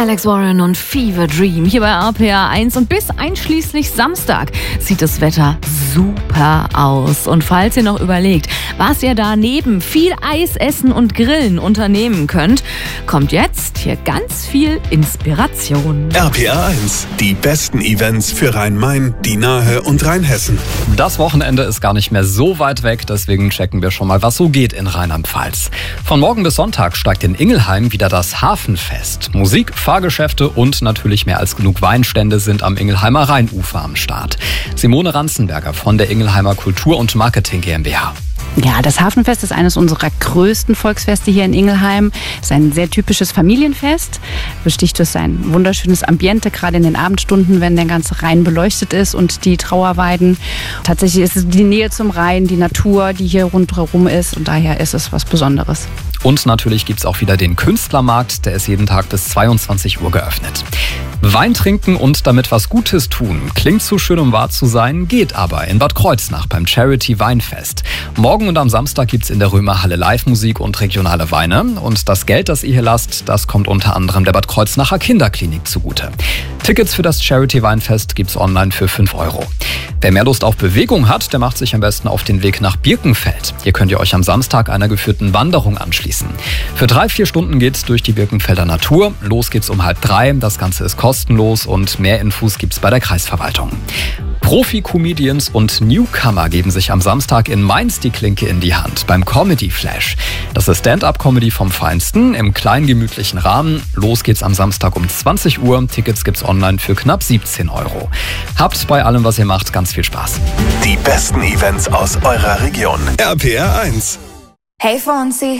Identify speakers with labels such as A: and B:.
A: Alex Warren und Fever Dream hier bei RPA 1 und bis einschließlich Samstag sieht das Wetter super aus. Und falls ihr noch überlegt, was ihr da neben viel Eis essen und Grillen unternehmen könnt, kommt jetzt hier ganz viel Inspiration.
B: RPA 1, die besten Events für Rhein-Main, die Nahe und Rheinhessen.
C: Das Wochenende ist gar nicht mehr so weit weg, deswegen checken wir schon mal, was so geht in Rheinland-Pfalz. Von morgen bis Sonntag steigt in Ingelheim wieder das Hafenfest. Musik, Fahrgeschäfte und natürlich mehr als genug Weinstände sind am Ingelheimer Rheinufer am Start. Simone Ranzenberger von der Ingelheimer Kultur- und Marketing GmbH.
D: Ja, das Hafenfest ist eines unserer größten Volksfeste hier in Ingelheim. Es ist ein sehr typisches Familienfest, besticht durch sein wunderschönes Ambiente, gerade in den Abendstunden, wenn der ganze Rhein beleuchtet ist und die Trauerweiden. Tatsächlich ist es die Nähe zum Rhein, die Natur, die hier rundherum ist, und daher ist es was Besonderes.
C: Und natürlich gibt es auch wieder den Künstlermarkt, der ist jeden Tag bis 22 Uhr geöffnet. Wein trinken und damit was Gutes tun. Klingt zu schön, um wahr zu sein, geht aber in Bad Kreuznach beim Charity Weinfest. Morgen und am Samstag gibt es in der Römerhalle Live-Musik und regionale Weine. Und das Geld, das ihr hier lasst, das kommt unter anderem der Bad Kreuznacher Kinderklinik zugute. Tickets für das Charity Weinfest gibt es online für 5 €. Wer mehr Lust auf Bewegung hat, der macht sich am besten auf den Weg nach Birkenfeld. Hier könnt ihr euch am Samstag einer geführten Wanderung anschließen. Für 3-4 Stunden geht's durch die Birkenfelder Natur. Los geht's um 2:30. Das Ganze ist kostenlos und mehr Infos gibt's bei der Kreisverwaltung. Profi-Comedians und Newcomer geben sich am Samstag in Mainz die Klinke in die Hand beim Comedy Flash. Das ist Stand-up-Comedy vom Feinsten im kleinen gemütlichen Rahmen. Los geht's am Samstag um 20 Uhr. Tickets gibt's online für knapp 17 €. Habt bei allem, was ihr macht, ganz viel Spaß.
B: Die besten Events aus eurer Region. RPA 1.
E: Hey Fonsi,